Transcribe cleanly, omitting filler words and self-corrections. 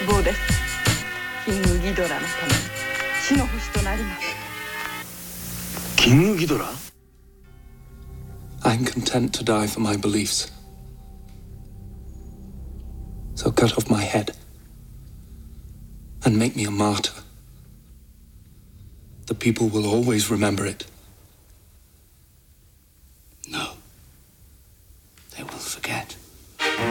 望です。キングギドラのために死の星となります。 キングギドラ？ I'm content to die for my beliefs. So cut off my head and make me a martyr. The people will always remember it.